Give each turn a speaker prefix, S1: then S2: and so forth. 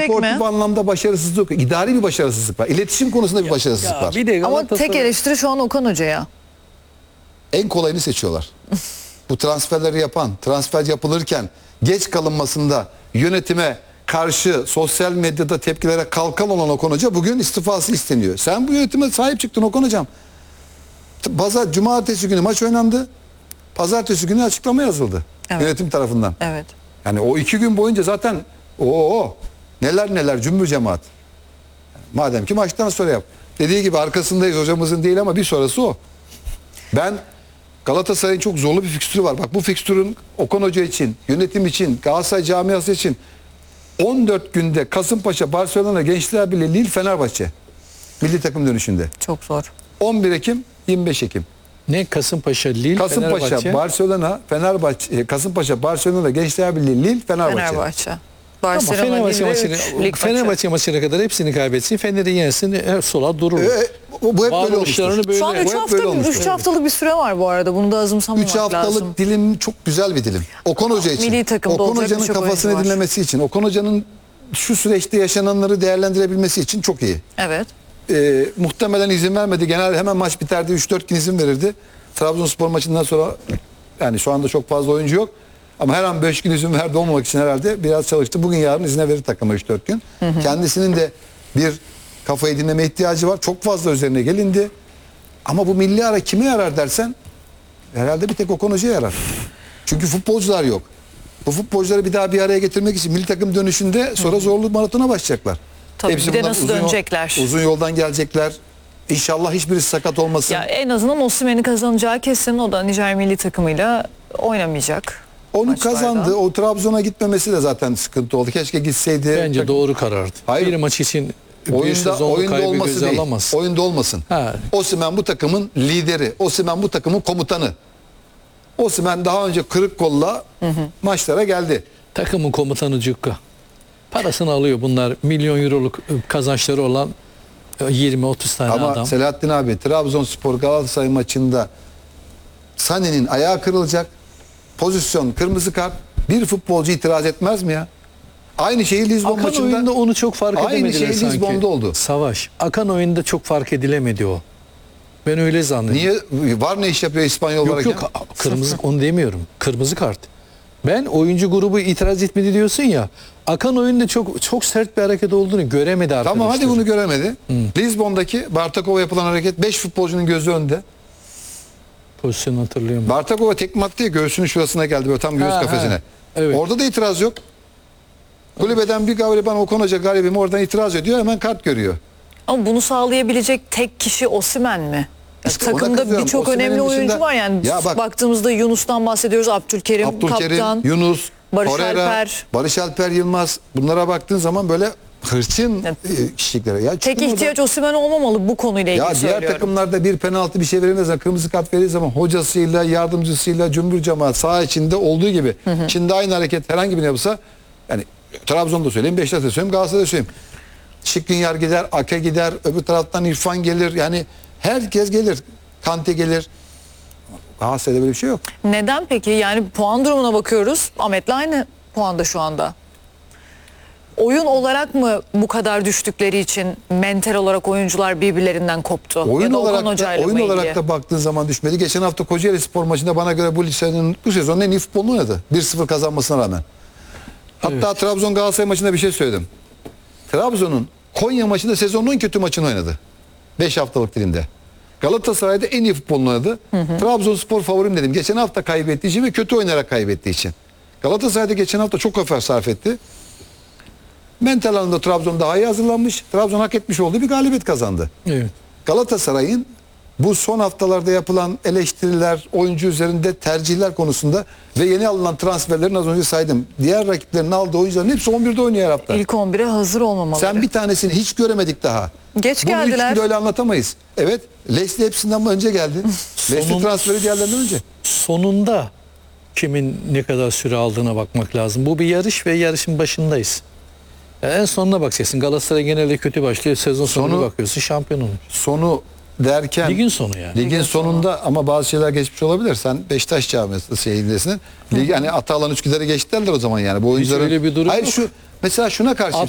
S1: Sportif anlamda başarısızlık, idari bir başarısızlık var. İletişim konusunda bir başarısızlık var.
S2: Bir de
S3: Ama tek eleştiri şu an Okan Hoca'ya.
S1: En kolayını seçiyorlar. Bu transferleri yapan, transfer yapılırken geç kalınmasında yönetime karşı sosyal medyada tepkilere kalkan olan Okan Hoca bugün istifası isteniyor. Sen bu yönetime sahip çıktın Okan Hocam. Cumartesi günü maç oynandı. Pazartesi günü açıklama yazıldı.
S3: Evet.
S1: Yönetim tarafından.
S3: Evet.
S1: Yani o 2 gün boyunca zaten neler cümbür cemaat. Madem ki maçtan sonra yap. Dediği gibi arkasındayız hocamızın değil ama bir sonrası o. Ben Galatasaray'ın çok zorlu bir fikstürü var. Bak bu fikstürün Okan Hoca için, yönetim için, Galatasaray camiası için 14 günde Kasımpaşa, Barcelona, Gençler Birliği, Lille, Fenerbahçe milli takım dönüşünde.
S3: Çok zor.
S1: 11 Ekim, 25 Ekim.
S2: Ne Kasımpaşa, Lille,
S1: Kasımpaşa,
S2: Fenerbahçe.
S1: Barcelona, Fenerbahçe, Kasımpaşa, Barcelona, Gençler Birliği, Lille, Fenerbahçe.
S3: Fenerbahçe.
S2: Ama Fenerbahçe maçına kadar hepsini kaybetsin. Fener'i yensin, her sola durur.
S1: Bu hep böyle
S2: Varoluşlarını
S1: olmuştur.
S2: böyle.
S3: Şu an 3 haftalık bir süre var bu arada. Bunu da azımsamamak
S1: 3 haftalık
S3: lazım.
S1: dilim çok güzel bir dilim. Okan Hoca için.
S3: Milli takımda
S1: Okan
S3: olacak
S1: Hoca'nın
S3: birçok
S1: kafasını
S3: oyuncu var.
S1: dinlemesi için. Okan Hoca'nın şu süreçte yaşananları değerlendirebilmesi için çok iyi.
S3: Evet.
S1: Muhtemelen izin vermedi. Genelde hemen maç biterdi. 3-4 gün izin verirdi. Trabzonspor maçından sonra yani şu anda çok fazla oyuncu yok. Ama her an 5 gün izin verdi olmamak için herhalde biraz çalıştı. Bugün yarın izine verir takıma 3-4 gün. Kendisinin de bir kafayı dinleme ihtiyacı var. Çok fazla üzerine gelindi. Ama bu milli ara kime yarar dersen herhalde bir tek Okan Hoca'ya yarar. Çünkü futbolcular yok. Bu futbolcuları bir daha bir araya getirmek için milli takım dönüşünde sonra zorlu maratona başlayacaklar.
S3: Tabii bir de
S1: bunlar
S3: nasıl dönecekler?
S1: Uzun yoldan gelecekler. İnşallah hiçbirisi sakat olmasın.
S3: Ya en azından Osimhen'i kazanacağı kesin, o da Nijer milli takımıyla oynamayacak.
S1: Onu
S3: maçlarda.
S1: kazandı. O Trabzon'a gitmemesi de zaten sıkıntı oldu. Keşke gitseydi.
S2: Bence doğru karardı.
S1: Hayır.
S2: Bir maç için bir
S1: Oyunda
S2: sezon kaybı
S1: olması
S2: göze
S1: değil.
S2: alamaz.
S1: Oyunda olmasın.
S2: Ha.
S1: Osimhen bu takımın lideri. Osimhen bu takımın komutanı. Osimhen daha önce kırık kolla maçlara geldi.
S2: Takımın komutanı Cukka. Parasını alıyor bunlar. Milyon euroluk kazançları olan 20-30 tane
S1: Ama
S2: adam.
S1: Selahattin abi Trabzonspor Galatasaray maçında Sané'nin ayağı kırılacak. Pozisyon kırmızı kart. Bir futbolcu itiraz etmez mi ya? Aynı şeyi Lizbon
S2: Akan
S1: maçında
S2: oyunda onu çok fark
S1: aynı
S2: edemediler
S1: şey
S2: sanki.
S1: Lizbon'da oldu.
S2: Savaş. Akan oyunda çok fark edilemedi o. Ben öyle zannediyorum.
S1: Niye? Var ne iş yapıyor İspanyol
S2: Yok
S1: olarak?
S2: yok, kırmızı onu demiyorum. Kırmızı kart. Ben oyuncu grubu itiraz etmedi diyorsun ya. Akan oyunda çok sert bir hareket olduğunu göremedi arkadaşlar.
S1: Tamam hadi bunu göremedi. Lizbon'daki Bartakova yapılan hareket 5 futbolcunun gözü önünde.
S2: Pozisyonu hatırlıyorum.
S1: Bartakova tekme attı ya, göğsünün şurasına geldi böyle tam göğüs
S2: Ha,
S1: kafesine.
S2: ha. Evet.
S1: Orada da itiraz yok. Kulübeden bir galiba Okan Hoca galibim oradan itiraz ediyor, hemen kart görüyor.
S3: Ama bunu sağlayabilecek tek kişi Osimhen mi?
S1: İşte ona
S3: Takımda
S1: kızıyorum.
S3: birçok
S1: Osimhen'in
S3: önemli oyuncu
S1: dışında-
S3: var yani.
S1: Ya bak-
S3: Baktığımızda Yunus'tan bahsediyoruz, Abdülkerim kaptan.
S1: Yunus,
S3: Barış
S1: Torreira,
S3: Alper.
S1: Barış Alper Yılmaz, bunlara baktığın zaman böyle hırçın kişiliklere. Ya
S3: Tek
S1: çıkın
S3: ihtiyaç Osimhen olmamalı bu konuyla ilgili
S1: ya diğer
S3: söylüyorum.
S1: takımlarda bir penaltı bir şey verilmez, kırmızı kart verildiği zaman hocasıyla, yardımcısıyla, cümbür cemaat saha içinde olduğu gibi. Şimdi aynı hareket herhangi bir yapılsa, yani Trabzon'da söyleyeyim, Beşiktaş'ta söyleyeyim, Galatasaray'da söyleyeyim. Şikrinyar gider, Ake gider, öbür taraftan İrfan gelir. Yani herkes gelir. Kante gelir. Galatasaray'da böyle bir şey yok.
S3: Neden peki? Yani puan durumuna bakıyoruz. Ahmet'le aynı puanda şu anda. Oyun olarak mı bu kadar düştükleri için mental olarak oyuncular birbirlerinden koptu?
S1: Oyun
S3: ya da Okan
S1: olarak
S3: Hoca'yla
S1: da, oyun
S3: mı ilgili?
S1: olarak da baktığın zaman düşmedi. Geçen hafta Kocaeli Spor maçında bana göre bu sezonun en iyi futbolunu oynadı. 1-0 kazanmasına rağmen. Hatta Trabzon Galatasaray maçında bir şey söyledim. Trabzon'un Konya maçında sezonun en kötü maçını oynadı. 5 haftalık dilimde. Galatasaray'da en iyi futbolunu oynadı. Trabzonspor favorim dedim. Geçen hafta kaybettiği için ve kötü oynayarak kaybettiği için. Galatasaray'da geçen hafta çok efor sarf etti. Mental anlamda Trabzon daha iyi hazırlanmış. Trabzon hak etmiş olduğu bir galibiyet kazandı.
S2: Evet.
S1: Galatasaray'ın bu son haftalarda yapılan eleştiriler, oyuncu üzerinde tercihler konusunda ve yeni alınan transferlerin az önce saydım. Diğer rakiplerin aldığı oyuncuların hepsi 11'de oynuyor her hafta.
S3: İlk 11'e hazır olmamaları.
S1: Sen bir tanesini hiç göremedik daha.
S3: Geç
S1: Bunu
S3: geldiler.
S1: hiç öyle anlatamayız. Evet, Leslie hepsinden önce geldi. Leslie transferi diğerlerinden önce.
S2: Sonunda kimin ne kadar süre aldığına bakmak lazım. Bu bir yarış ve yarışın başındayız. Yani en sonuna bakacaksın. Galatasaray genelde kötü başlıyor. Sezon sonuna bakıyorsun, şampiyon olur.
S1: Sonu derken
S2: Ligin sonu yani.
S1: Ligin sonunda ama bazı şeyler geçmiş olabilir. Sen Beşiktaş camiası şeyindesin. Lig hani Atalan Üsküdar'ı geçti derler o zaman yani. Bu oyuncuların
S2: öyle bir durum
S1: hayır
S2: yok.
S1: şu mesela şuna karşı